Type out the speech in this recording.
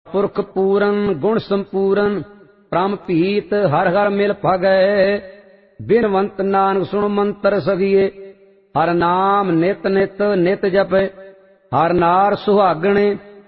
पुरख पूरन गुण संपूरन परम पीत हर हर मिल भागै। बिनवंत नानक सुन मंत्र सगिए हर नाम नित नित नित जपे। हर नार सुहागणे